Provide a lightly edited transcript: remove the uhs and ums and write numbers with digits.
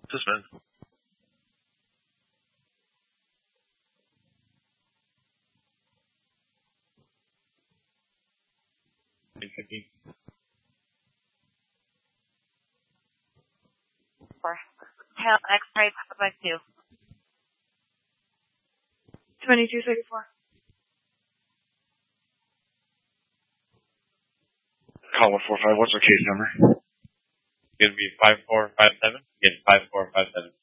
Suspend. Tail X-ray, Papa 2. 2234. Call 145. What's our case number? It's going to be 5457. Again, 5457.